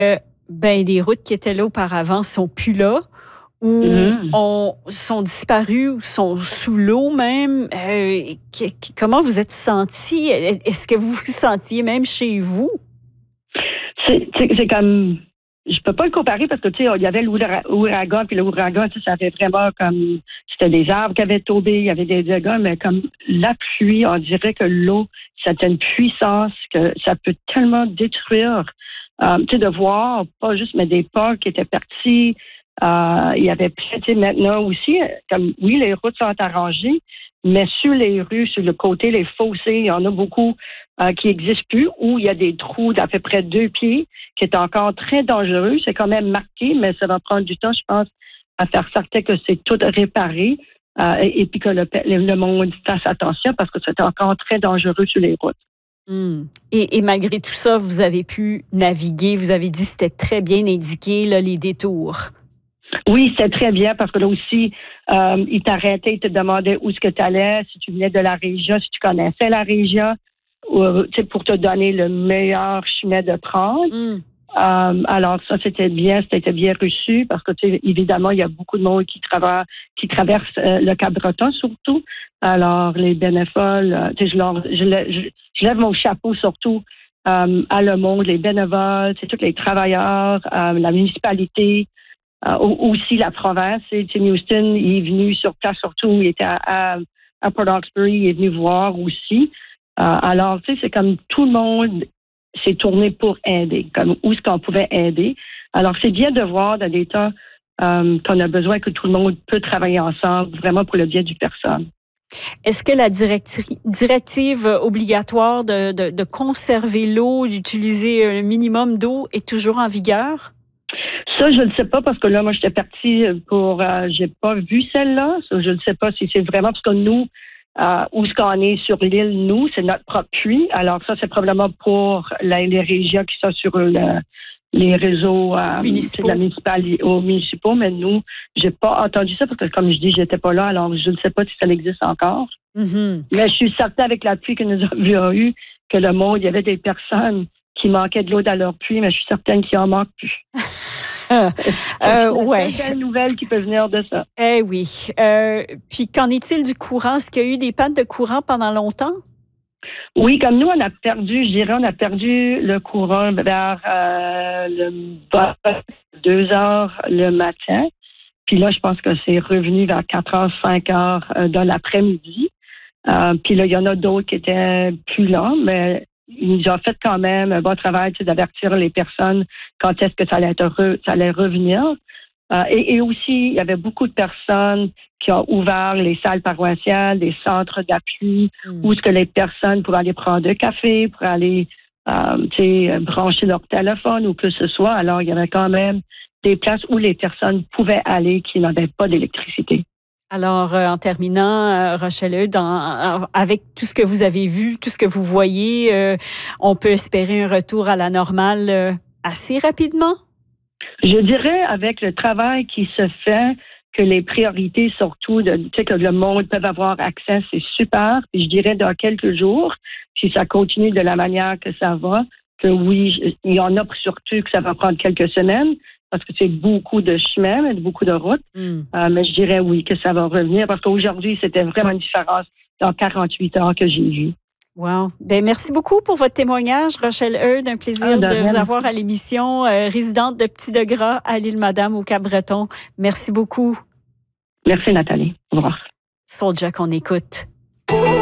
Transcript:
Euh, les routes qui étaient là auparavant sont plus là, ou Mhm. sont disparues, ou sont sous l'eau même. Comment vous êtes senti? Est-ce que vous vous sentiez même chez vous? C'est comme, je peux pas le comparer parce que, tu sais, il y avait l'ouragan, puis l'ouragan, tu sais, ça avait vraiment comme, c'était des arbres qui avaient tombé, il y avait des dégâts, mais comme la pluie, on dirait que l'eau, ça a une puissance que ça peut tellement détruire. Tu sais, de voir, pas juste, mais des pas qui étaient partis. Il y avait, tu sais, maintenant aussi, comme, oui, les routes sont arrangées, mais sur les rues, sur le côté, les fossés, il y en a beaucoup qui n'existent plus, où il y a des trous d'à peu près 2 pieds, qui est encore très dangereux. C'est quand même marqué, mais ça va prendre du temps, je pense, à faire certain que c'est tout réparé et puis que le monde fasse attention parce que c'est encore très dangereux sur les routes. Hmm. Et malgré tout ça, vous avez pu naviguer. Vous avez dit que c'était très bien indiqué, là, les détours. Oui, c'est très bien parce que là aussi, ils t'arrêtaient, ils te demandaient où est-ce que tu allais, si tu venais de la région, si tu connaissais la région, pour te donner le meilleur chemin de prendre. Hmm. Alors ça, c'était bien reçu parce que, tu sais, évidemment, il y a beaucoup de monde qui traverse le Cap-Breton surtout. Alors, les bénévoles, tu sais, je lève mon chapeau surtout à le monde, les bénévoles, c'est tous les travailleurs, la municipalité. Aussi la province, Tim Houston, il est venu sur place surtout, il était à Port Hawkesbury, il est venu voir aussi. Alors, tu sais, c'est comme tout le monde s'est tourné pour aider, comme où est-ce qu'on pouvait aider. Alors, c'est bien de voir dans des temps qu'on a besoin que tout le monde peut travailler ensemble, vraiment pour le bien du personne. Est-ce que la directive obligatoire de conserver l'eau, d'utiliser un minimum d'eau est toujours en vigueur? Ça, je ne sais pas parce que là, moi, j'étais partie j'ai pas vu celle-là. Ça, je ne sais pas si c'est vraiment parce que nous, où ce qu'on est sur l'île, nous, c'est notre propre puits. Alors ça, c'est probablement pour les régions qui sont sur les réseaux de la Municipaux. municipalité, aux municipaux, mais nous, j'ai pas entendu ça parce que, comme je dis, j'étais pas là. Alors, je ne sais pas si ça existe encore. Mhm. Mais je suis certaine avec la pluie que nous avions eue que le monde, il y avait des personnes qui manquaient de l'eau dans leur puits, mais je suis certaine qu'il en manque plus. Ouais. C'est une belle nouvelle qui peut venir de ça. Eh oui. Puis qu'en est-il du courant? Est-ce qu'il y a eu des pannes de courant pendant longtemps? Oui, comme nous, on a perdu le courant vers 2 heures le matin. Puis là, je pense que c'est revenu vers 4 heures, 5 heures de l'après-midi. Puis là, il y en a d'autres qui étaient plus lents, mais ils nous ont fait quand même un bon travail, tu sais, d'avertir les personnes quand est-ce que ça allait revenir. Et aussi, il y avait beaucoup de personnes qui ont ouvert les salles paroissiales, des centres d'appui, où est-ce que les personnes pouvaient aller prendre un café, pour aller brancher leur téléphone ou que ce soit. Alors, il y avait quand même des places où les personnes pouvaient aller qui n'avaient pas d'électricité. Alors, en terminant, Rochelle, avec tout ce que vous avez vu, tout ce que vous voyez, on peut espérer un retour à la normale assez rapidement? Je dirais, avec le travail qui se fait, que les priorités, surtout, tu sais, que le monde peut avoir accès, c'est super. Puis je dirais, dans quelques jours, si ça continue de la manière que ça va, que oui, il y en a surtout que ça va prendre quelques semaines, parce que c'est beaucoup de chemins, beaucoup de routes. Mais je dirais oui, que ça va revenir, parce qu'aujourd'hui, c'était vraiment une différence dans 48 heures que j'ai vu. Wow. Merci beaucoup pour votre témoignage, Rochelle Heard. Un plaisir De de vous rien. avoir à l'émission, résidente de Petit-de-Gras à l'Île-Madame au Cap-Breton. Merci beaucoup. Merci, Nathalie. Au revoir. Soulja qu'on écoute.